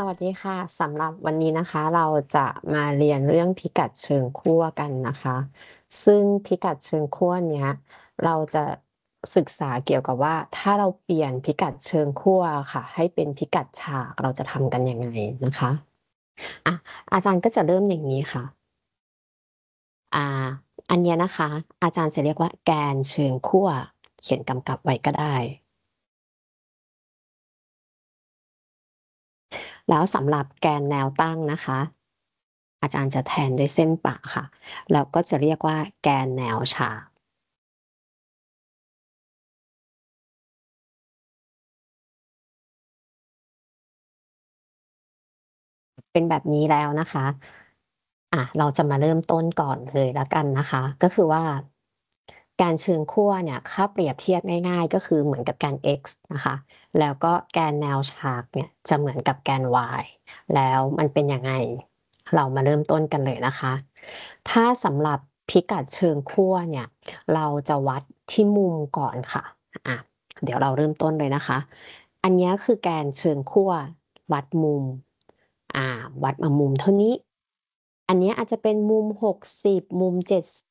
วัสดีค่ะสำหรับวันนี้นะคะเราจะมาเรียนเรื่องพิกัดเชิงขั้วกันนะคะซึ่งพิกัดเชิงขั้วเนี้ยเราจะศึกษาเกี่ยวกับว่าถ้าเราเปลี่ยนพิกัดเชิงขั้วค่ะให้เป็นพิกัดฉากเราจะทำกันยังไงนะคะอ่ะอาจารย์ก็จะเริ่มอย่างนี้ค่ะอ่าอันเนี้ยนะคะอาจารย์จะเรียกว่าแกนเชิงขั้วเขียนกำกับไว้ก็ได้ แล้วสำหรับแกนแนวตั้งนะคะอาจารย์จะแทนด้วยเส้นปะค่ะแล้วก็จะเรียกว่าแกนแนวฉากเป็นแบบนี้แล้วนะคะเราจะมาเริ่มต้นก่อนเลยแล้วกันนะคะก็คือว่าแกนเชิงขั้วเนี่ยถ้าเปรียบเทียบง่ายๆก็คือเหมือนกับแกน x นะคะแล้วก็แกนแนวฉากเนี่ยจะเหมือนกับแกน y แล้วมันเป็นยังไงเรามาเริ่มต้นกันเลยนะคะถ้าสำหรับพิกัดเชิงขั้วเนี่ยเราจะวัดที่มุมก่อนค่ะอ่ะเดี๋ยวเราเริ่มต้นเลยนะคะอันนี้คือแกนเชิงขั้ววัดมุมอ่าวัดมามุมเท่านี้อันนี้อาจจะเป็นมุม60มุม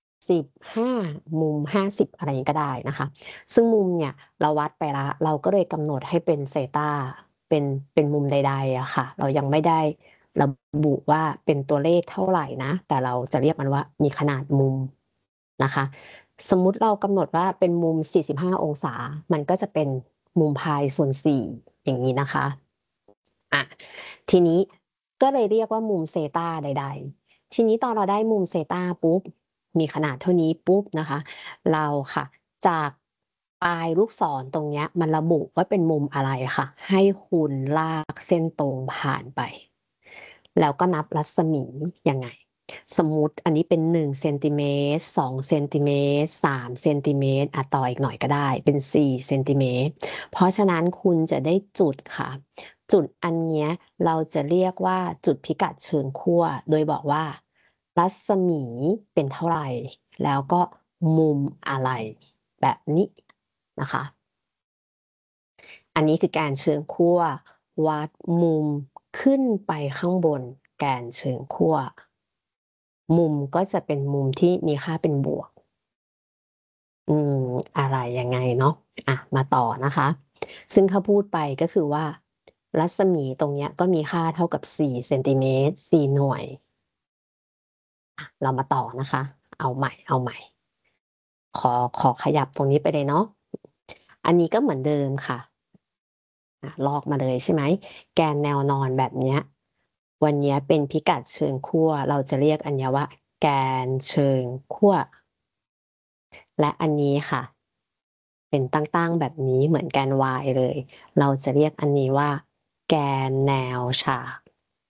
75มุม50อะไรอย่างนี้ก็ได้นะคะซึ่งมุมเนี่ยเราวัดไปแล้วเราก็เลยกำหนดให้เป็นเซตาเป็นมุมใดๆอะค่ะเรายังไม่ได้ระบุว่าเป็นตัวเลขเท่าไหร่นะแต่เราจะเรียกมันว่ามีขนาดมุมนะคะสมมุติเรากำหนดว่าเป็นมุม45องศามันก็จะเป็นมุมพายส่วน4อย่างนี้นะคะอ่ะทีนี้ก็เลยเรียกว่ามุมเซตาใดๆทีนี้ตอนเราได้มุมเซตาปุ๊บมีขนาดเท่านี้ปุ๊บนะคะเราค่ะจากปลายลูกศรตรงเนี้ยมันระบุว่าเป็นมุมอะไรค่ะให้คุณลากเส้นตรงผ่านไปแล้วก็นับรัศมียังไงสมมุติอันนี้เป็น1เซนติเมตร2เซนติเมตร3เซนติเมตรต่ออีกหน่อยก็ได้เป็น4เซนติเมตรเพราะฉะนั้นคุณจะได้จุดค่ะจุดอันเนี้ยเราจะเรียกว่าจุดพิกัดเชิงขั้วโดยบอกว่ารัศมีเป็นเท่าไหร่แล้วก็มุมอะไรแบบนี้นะคะอันนี้คือแกนเชิงขั้ววัดมุมขึ้นไปข้างบนแกนเชิงขั้วมุมก็จะเป็นมุมที่มีค่าเป็นบวกอืมอะไรยังไงเนาะมาต่อนะคะซึ่งถ้าพูดไปก็คือว่ารัศมีตรงเนี้ยก็มีค่าเท่ากับ4เซนติเมตร4หน่วยเรามาต่อนะคะเอาใหม่ขอขยับตรงนี้ไปเลยเนาะอันนี้ก็เหมือนเดิมค่ะลอกมาเลยใช่ไหมแกนแนวนอนแบบเนี้ยวันเนี้ยเป็นพิกัดเชิงขั้วเราจะเรียกอันเนี้ยว่าแกนเชิงขั้วและอันนี้ค่ะเป็นตั้งๆแบบนี้เหมือนแกน y เลยเราจะเรียกอันนี้ว่าแกนแนวฉาก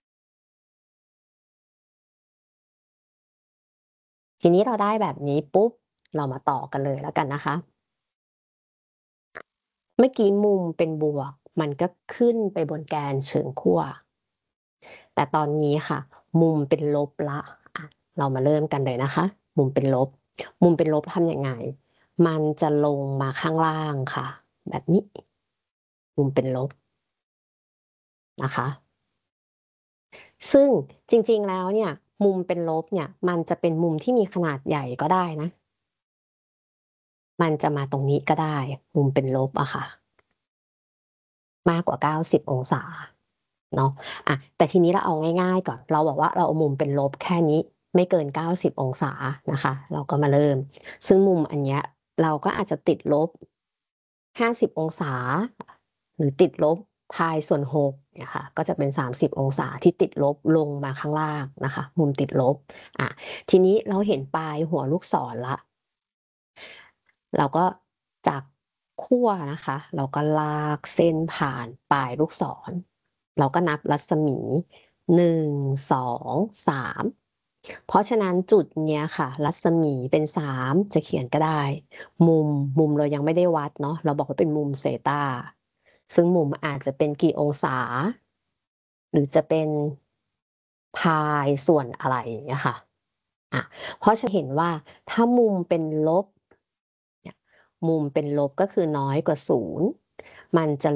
ทีนี้เราได้แบบนี้ปุ๊บเรามาต่อกันเลยแล้วกันนะคะเมื่อกี้มุมเป็นบวกมันก็ขึ้นไปบนแกนเชิงขั้ว แต่ตอนนี้ค่ะมุมเป็นลบละอะเรามาเริ่มกันเลยนะคะมุมเป็นลบมุมเป็นลบทำยังไงมันจะลงมาข้างล่างค่ะแบบนี้มุมเป็นลบนะคะซึ่งจริงๆแล้วเนี่ยมุมเป็นลบเนี่ยมันจะเป็นมุมที่มีขนาดใหญ่ก็ได้นะมันจะมาตรงนี้ก็ได้มุมเป็นลบอะค่ะมากกว่า90องศาเนาะแต่ทีนี้เราเอาง่ายๆก่อนเราบอกว่าเราเอามุมเป็นลบแค่นี้ไม่เกิน90องศานะคะเราก็มาเริ่มซึ่งมุมอันเนี้ยเราก็อาจจะติดลบ50องศาหรือติดลบพายส่วน6เนี่ยค่ะก็จะเป็น30องศาที่ติดลบลงมาข้างล่างนะคะมุมติดลบอ่ะทีนี้เราเห็นปลายหัวลูกศรแล้วเราก็จากขั้วนะคะเราก็ลากเส้นผ่านปลายลูกศรเราก็นับรัศมี1 2 3เพราะฉะนั้นจุดเนี้ยค่ะรัศมีเป็น3จะเขียนก็ได้มุมเรายังไม่ได้วัดเนาะเราบอกว่าเป็นมุมเซตาซึ่งมุมอาจจะเป็นกี่องศาหรือจะเป็นพายส่วนอะไรอย่างเงี้ยค่ะอ่ะเพราะจะเห็นว่าถ้ามุมเป็นลบเนี่ยมุมเป็นลบก็คือน้อยกว่า0มันจะ